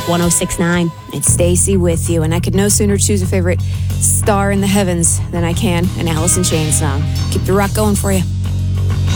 1069. It's Stacy with you, and I could no sooner choose a favorite star in the heavens than I can an Alice in Chains song. Keep the rock going for you.